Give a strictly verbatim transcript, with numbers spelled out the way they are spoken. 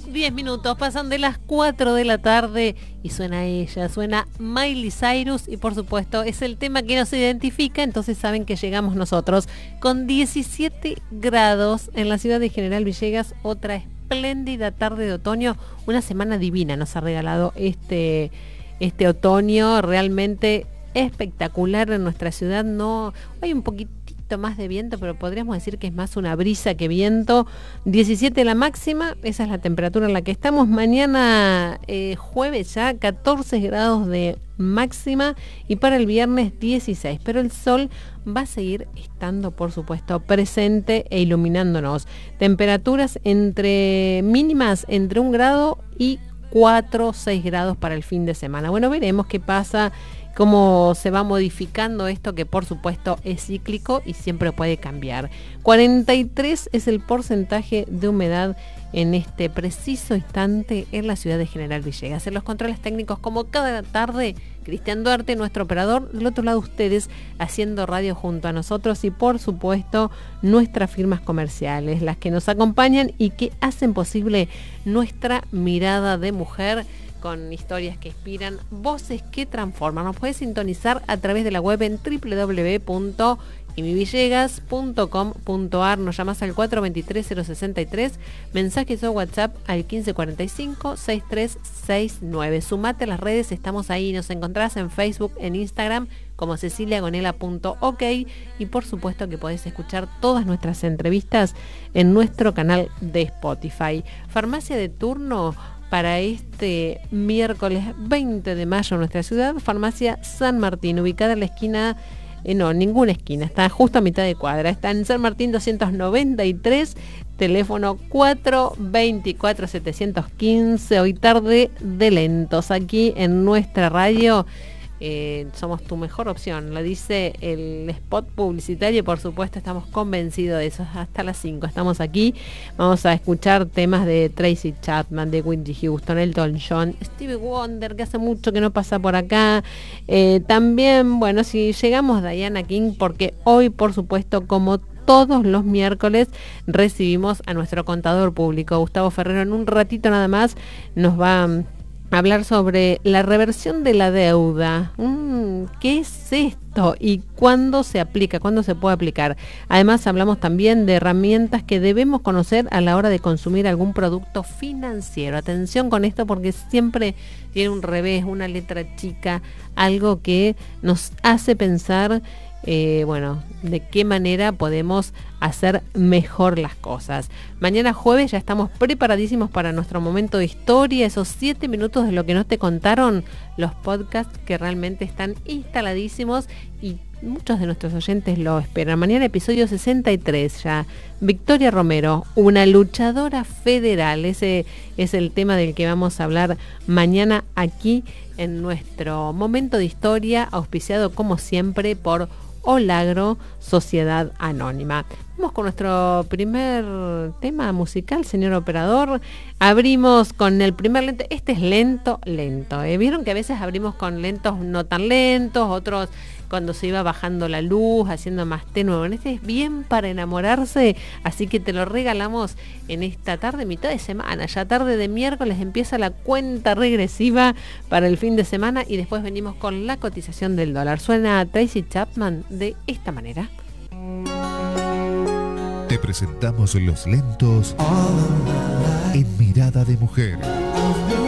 diez minutos, pasan de las cuatro de la tarde y suena ella, suena Miley Cyrus y por supuesto es el tema que nos identifica, entonces saben que llegamos nosotros con diecisiete grados en la ciudad de General Villegas, otra espléndida tarde de otoño, una semana divina nos ha regalado este, este otoño, realmente espectacular en nuestra ciudad. No hay un poquito más de viento, pero podríamos decir que es más una brisa que viento. diecisiete la máxima, esa es la temperatura en la que estamos. Mañana eh, jueves ya catorce grados de máxima y para el viernes dieciséis, pero el sol va a seguir estando por supuesto presente e iluminándonos. Temperaturas entre mínimas entre un grado y cuatro o seis grados para el fin de semana. Bueno, veremos qué pasa, cómo se va modificando esto que por supuesto es cíclico y siempre puede cambiar. cuarenta y tres es el porcentaje de humedad en este preciso instante en la ciudad de General Villegas. En los controles técnicos, como cada tarde, Cristian Duarte, nuestro operador, del otro lado ustedes, haciendo radio junto a nosotros y por supuesto nuestras firmas comerciales, las que nos acompañan y que hacen posible nuestra mirada de mujer, con historias que inspiran, voces que transforman. Nos puedes sintonizar a través de la web en doble u doble u doble u punto imivillegas punto com punto a r. Nos llamas al cuatro dos tres cero seis tres, mensajes o WhatsApp al quince cuarenta y cinco sesenta y tres sesenta y nueve. Sumate a las redes, estamos ahí, nos encontrás en Facebook, en Instagram como cecilia gonela punto ok y por supuesto que podés escuchar todas nuestras entrevistas en nuestro canal de Spotify. Farmacia de turno para este miércoles veinte de mayo en nuestra ciudad, Farmacia San Martín, ubicada en la esquina, eh, no, ninguna esquina, está justo a mitad de cuadra, está en San Martín doscientos noventa y tres, teléfono cuatro veinticuatro setecientos quince, hoy tarde de lentos, aquí en nuestra radio. Eh, somos tu mejor opción, lo dice el spot publicitario y por supuesto estamos convencidos de eso. Hasta las cinco estamos aquí, vamos a escuchar temas de Tracy Chapman, de Whitney Houston, Elton John, Stevie Wonder, que hace mucho que no pasa por acá, eh, también, bueno, si llegamos Diana King, porque hoy por supuesto, como todos los miércoles, recibimos a nuestro contador público Gustavo Ferrero. En un ratito nada más nos va hablar sobre la reversión de la deuda. Mm, ¿Qué es esto? ¿Y cuándo se aplica? ¿Cuándo se puede aplicar? Además, hablamos también de herramientas que debemos conocer a la hora de consumir algún producto financiero. Atención con esto porque siempre tiene un revés, una letra chica, algo que nos hace pensar Eh, bueno, de qué manera podemos hacer mejor las cosas. Mañana jueves ya estamos preparadísimos para nuestro momento de historia, esos siete minutos de lo que no te contaron, los podcasts que realmente están instaladísimos y muchos de nuestros oyentes lo esperan. Mañana episodio sesenta y tres ya. Victoria Romero, una luchadora federal, ese es el tema del que vamos a hablar mañana aquí en nuestro momento de historia, auspiciado como siempre por Olagro, Sociedad Anónima. Vamos con nuestro primer tema musical, señor operador. Abrimos con el primer lento. Este es lento, lento. ¿eh? Vieron que a veces abrimos con lentos no tan lentos, otros cuando se iba bajando la luz, haciendo más tenue. Este es bien para enamorarse, así que te lo regalamos en esta tarde, mitad de semana. Ya tarde de miércoles empieza la cuenta regresiva para el fin de semana y después venimos con la cotización del dólar. Suena Tracy Chapman de esta manera. Te presentamos los lentos en Mirada de Mujer.